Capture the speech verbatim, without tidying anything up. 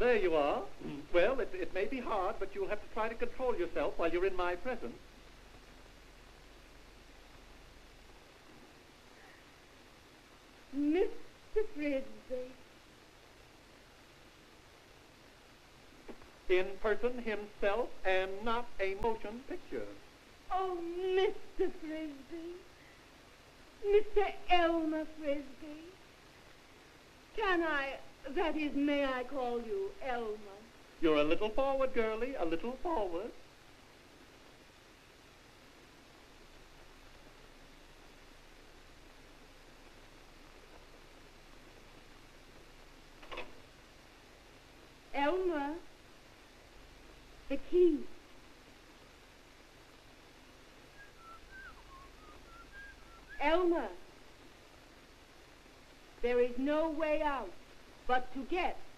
there you are. Well, it, it may be hard, but you'll have to try to control yourself while you're in my presence. Mister Frisbee. In person himself and not a motion picture. Oh, Mister Frisbee. Mister Elmer Frisbee. Can I, that is, may I call you Elmer? You're a little forward, girlie, a little forward. Elmer, the key. Elmer, there is no way out but to get